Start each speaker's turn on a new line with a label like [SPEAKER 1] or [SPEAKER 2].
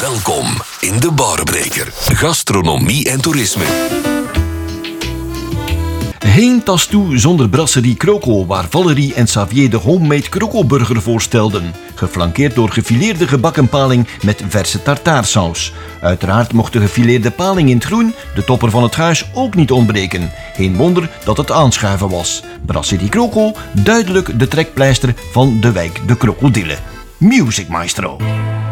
[SPEAKER 1] Welkom in de Barbreker. Gastronomie en toerisme.
[SPEAKER 2] Geen tas toe zonder Brasserie Croco, waar Valerie en Xavier de homemade Croco-burger voorstelden. Geflankeerd door gefileerde gebakken paling met verse tartaarsaus. Uiteraard mocht de gefileerde paling in het groen, de topper van het huis, ook niet ontbreken. Geen wonder dat het aanschuiven was. Brasserie Croco, duidelijk de trekpleister van de wijk De Krokodillen. Music Maestro.